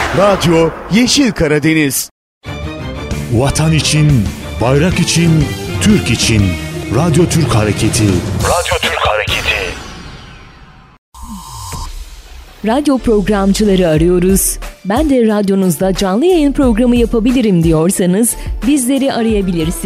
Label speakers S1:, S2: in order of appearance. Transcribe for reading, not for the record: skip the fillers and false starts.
S1: Radyo Yeşil Karadeniz.
S2: Vatan için, bayrak için, Türk için. Radyo Türk Hareketi. Radyo Türk Hareketi.
S3: Radyo programcıları arıyoruz. Ben de radyonuzda canlı yayın programı yapabilirim diyorsanız bizleri arayabilirsiniz.